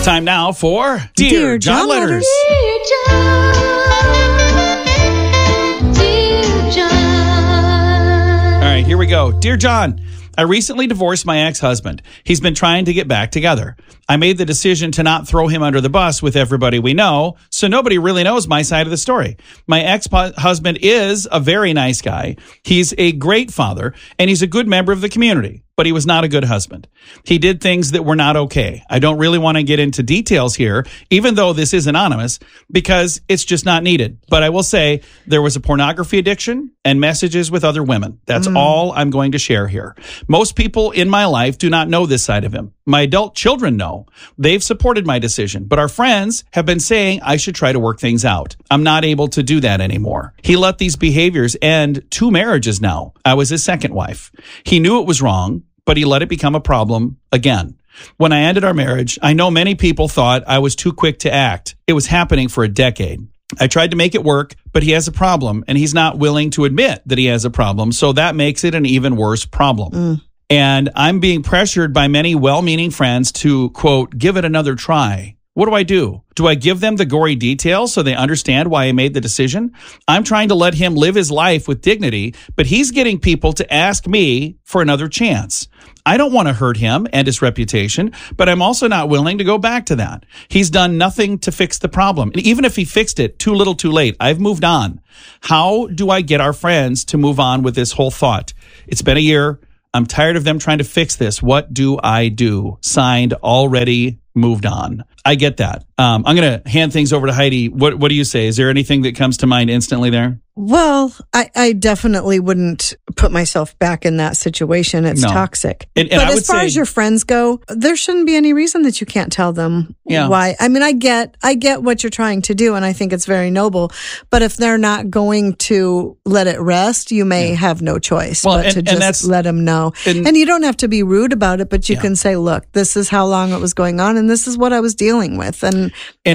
Time now for Dear John Letters. Dear John, Dear John. All right, here we go. Dear John, I recently divorced my ex-husband. He's been trying to get back together. I made the decision to not throw him under the bus with everybody we know, so nobody really knows my side of the story. My ex-husband is a very nice guy. He's a great father, and he's a good member of the community, but he was not a good husband. He did things that were not okay. I don't really want to get into details here, even though this is anonymous, because it's just not needed. But I will say there was a pornography addiction and messages with other women. That's all I'm going to share here. Most people in my life do not know this side of him. My adult children know. They've supported my decision, but our friends have been saying I should try to work things out. I'm not able to do that anymore. He let these behaviors end 2 marriages now. I was his second wife. He knew it was wrong, but he let it become a problem again. When I ended our marriage, I know many people thought I was too quick to act. It was happening for a decade. I tried to make it work, but he has a problem, and he's not willing to admit that he has a problem, so that makes it an even worse problem. And I'm being pressured by many well-meaning friends to, quote, give it another try. What do? Do I give them the gory details so they understand why I made the decision? I'm trying to let him live his life with dignity, but he's getting people to ask me for another chance. I don't want to hurt him and his reputation, but I'm also not willing to go back to that. He's done nothing to fix the problem. And even if he fixed it, too little, too late. I've moved on. How do I get our friends to move on with this whole thought? It's been a year. I'm tired of them trying to fix this. What do I do? Signed, already moved on. I get that. I'm going to hand things over to Heidi. What do you say? Is there anything that comes to mind instantly there? Well, I definitely wouldn't put myself back in that situation. It's toxic. And but I would as far say, as your friends go, there shouldn't be any reason that you can't tell them why. I mean, I get what you're trying to do, and I think it's very noble. But if they're not going to let it rest, you may have no choice but to just let them know. And you don't have to be rude about it, but you can say, look, this is how long it was going on, and this is what I was dealing with. And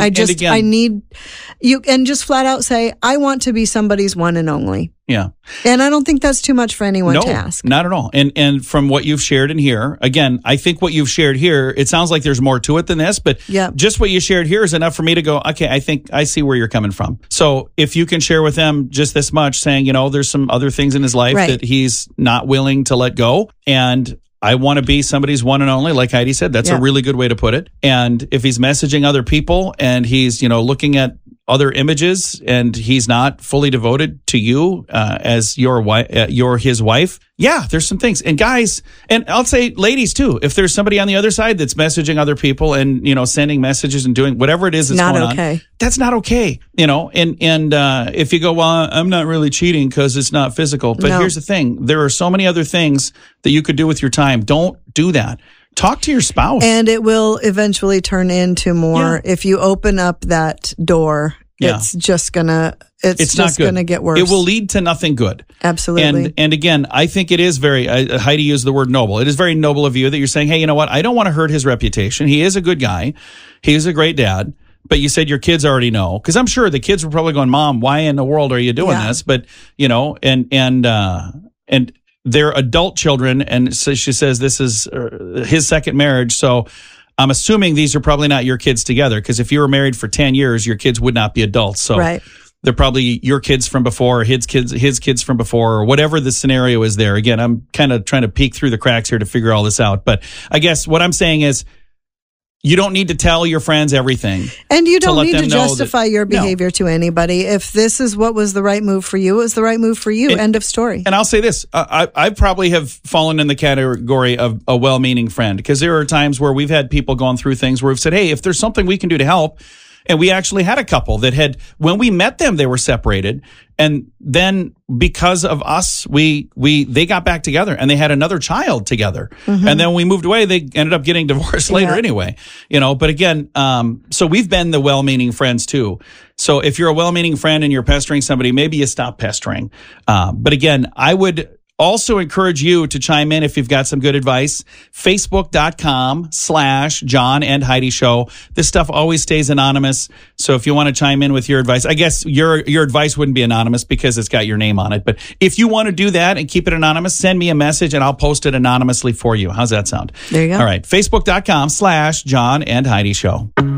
I need you, and just flat out say, I want to be somebody's one and only. Yeah. And I don't think that's too much for anyone to ask. Not at all. And from what you've shared in here, again, I think what you've shared here, it sounds like there's more to it than this, but just what you shared here is enough for me to go, okay, I think I see where you're coming from. So if you can share with them just this much, saying, there's some other things in his life that he's not willing to let go, and I want to be somebody's one and only, like Heidi said. That's a really good way to put it. And if he's messaging other people and he's, looking at other images and he's not fully devoted to you as your wife, his wife, there's some things. And guys, and I'll say ladies too, if there's somebody on the other side that's messaging other people and, sending messages and doing whatever it is that's going on, that's not okay. And if you go, well, I'm not really cheating because it's not physical. But here's the thing. There are so many other things that you could do with your time. Don't do that. Talk to your spouse. And it will eventually turn into more. If you open up that door, it's just gonna get worse. It will lead to nothing good. Absolutely. And again, I think it is very, Heidi used the word noble. It is very noble of you that you're saying, hey, you know what? I don't want to hurt his reputation. He is a good guy. He's a great dad. But you said your kids already know, because I'm sure the kids were probably going, Mom, why in the world are you doing this? But, and they're adult children, and so she says this is his second marriage. So I'm assuming these are probably not your kids together, because if you were married for 10 years, your kids would not be adults. So they're probably your kids from before, his kids from before, or whatever the scenario is there. Again, I'm kind of trying to peek through the cracks here to figure all this out. But I guess what I'm saying is, you don't need to tell your friends everything. And you don't need to justify your behavior to anybody. If this is what was the right move for you, it was the right move for you. End of story. And I'll say this. I probably have fallen in the category of a well-meaning friend, because there are times where we've had people going through things where we've said, hey, if there's something we can do to help. And we actually had a couple that had, when we met them, they were separated. And then because of us, they got back together and they had another child together. Mm-hmm. And then we moved away. They ended up getting divorced later anyway, but again, so we've been the well-meaning friends too. So if you're a well-meaning friend and you're pestering somebody, maybe you stop pestering. But again, I would Also encourage you to chime in if you've got some good advice. Facebook.com/John and Heidi Show. This stuff always stays anonymous. So if you want to chime in with your advice, I guess your advice wouldn't be anonymous because it's got your name on it. But if you want to do that and keep it anonymous, send me a message and I'll post it anonymously for you. How's that sound? There you go. All right. Facebook.com/John and Heidi Show.